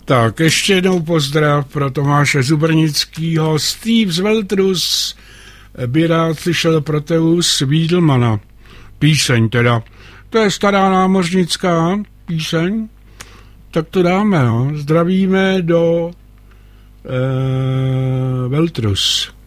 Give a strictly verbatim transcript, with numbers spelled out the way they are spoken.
Tak, ještě jednou pozdrav pro Tomáše Zubrnickýho. Steve z Veltrus by rád slyšel Proteus Wiedelmana. Píseň teda. To je stará námořnická píseň. Tak to dáme, no. Zdravíme do e, Veltrus.